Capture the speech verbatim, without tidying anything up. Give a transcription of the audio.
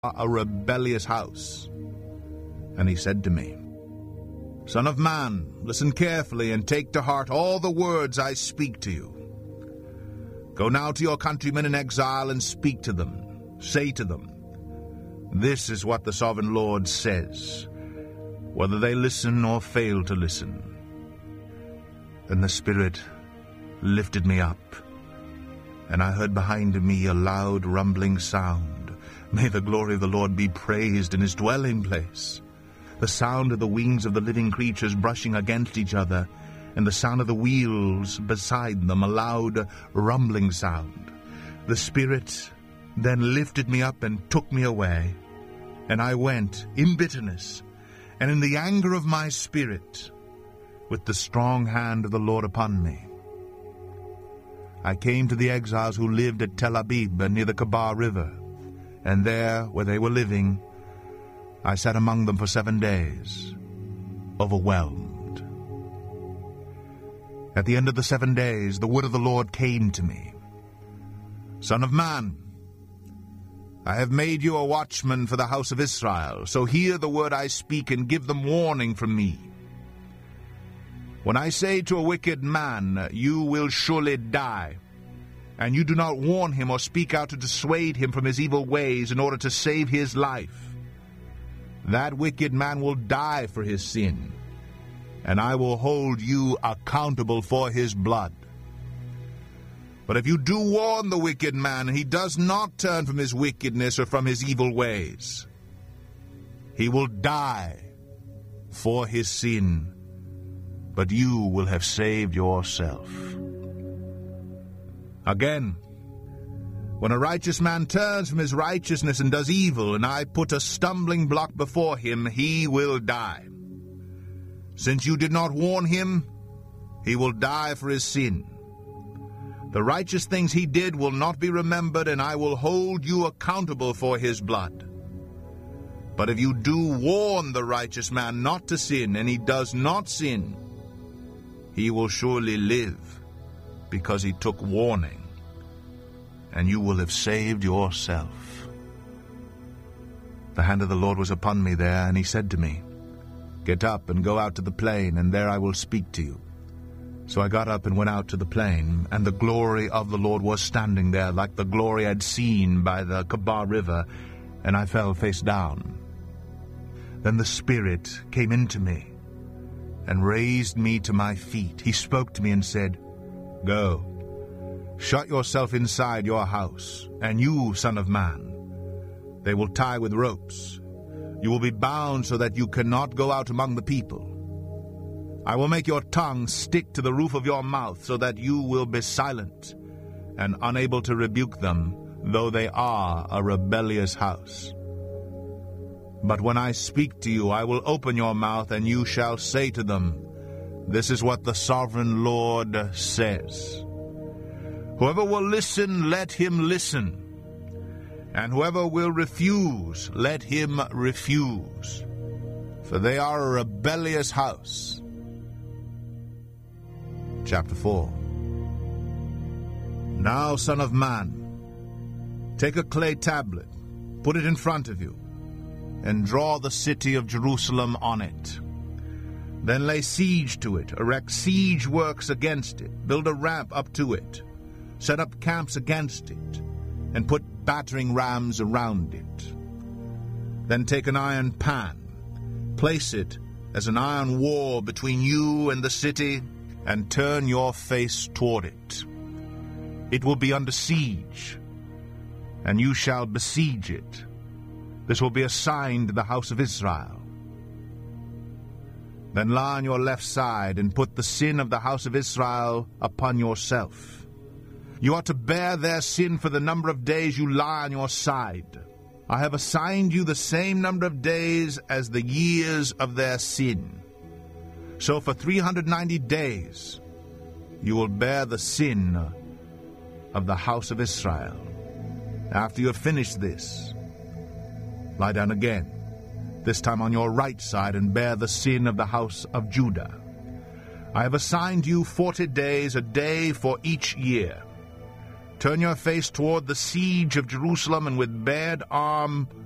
a rebellious house. And he said to me, Son of man, listen carefully and take to heart all the words I speak to you. Go now to your countrymen in exile and speak to them. Say to them, This is what the sovereign Lord says, whether they listen or fail to listen. Then the Spirit lifted me up, and I heard behind me a loud rumbling sound. May the glory of the Lord be praised in his dwelling place. The sound of the wings of the living creatures brushing against each other, and the sound of the wheels beside them, a loud rumbling sound. The Spirit then lifted me up and took me away, and I went in bitterness, and in the anger of my spirit, with the strong hand of the Lord upon me. I came to the exiles who lived at Tel Abib near the Kabar River, and there, where they were living, I sat among them for seven days, overwhelmed. At the end of the seven days, the word of the Lord came to me. Son of man, I have made you a watchman for the house of Israel, so hear the word I speak and give them warning from me. When I say to a wicked man, you will surely die, and you do not warn him or speak out to dissuade him from his evil ways in order to save his life, that wicked man will die for his sin, and I will hold you accountable for his blood. But if you do warn the wicked man, and he does not turn from his wickedness or from his evil ways, he will die for his sin, but you will have saved yourself. Again, when a righteous man turns from his righteousness and does evil, and I put a stumbling block before him, he will die. Since you did not warn him, he will die for his sin. The righteous things he did will not be remembered, and I will hold you accountable for his blood. But if you do warn the righteous man not to sin, and he does not sin, he will surely live, because he took warning, and you will have saved yourself. The hand of the Lord was upon me there, and he said to me, Get up and go out to the plain, and there I will speak to you. So I got up and went out to the plain, and the glory of the Lord was standing there, like the glory I'd seen by the Kabar River, and I fell face down. Then the Spirit came into me, and raised me to my feet. He spoke to me and said, Go, shut yourself inside your house, and you, son of man, they will tie with ropes. You will be bound so that you cannot go out among the people. I will make your tongue stick to the roof of your mouth, so that you will be silent and unable to rebuke them, though they are a rebellious house. But when I speak to you, I will open your mouth, and you shall say to them, This is what the sovereign Lord says. Whoever will listen, let him listen. And whoever will refuse, let him refuse. For they are a rebellious house. Chapter four. Now, son of man, take a clay tablet, put it in front of you, and draw the city of Jerusalem on it. Then lay siege to it, erect siege works against it, build a ramp up to it, set up camps against it, and put battering rams around it. Then take an iron pan, place it as an iron wall between you and the city, and turn your face toward it. It will be under siege, and you shall besiege it. This will be a sign to the house of Israel. Then lie on your left side, and put the sin of the house of Israel upon yourself. You are to bear their sin for the number of days you lie on your side. I have assigned you the same number of days as the years of their sin. So for three hundred ninety days you will bear the sin of the house of Israel. After you have finished this, lie down again, this time on your right side, and bear the sin of the house of Judah. I have assigned you forty days, a day for each year. Turn your face toward the siege of Jerusalem, and with bared arm